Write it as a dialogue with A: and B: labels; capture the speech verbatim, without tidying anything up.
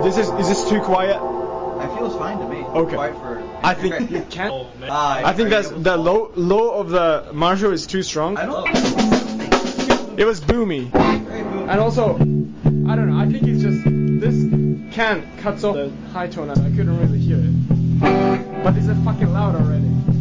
A: this is is this too quiet?
B: I feel it's fine to me.
A: Okay.
B: Quiet for.
A: I think you can't.
C: Oh, man.
B: Uh,
A: I think that's the low low of the Marshall is too strong.
B: I don't.
A: It was boomy. And also, I don't know. I think it's just this can cuts off the high tone, and I couldn't really hear it. But it's fucking loud already.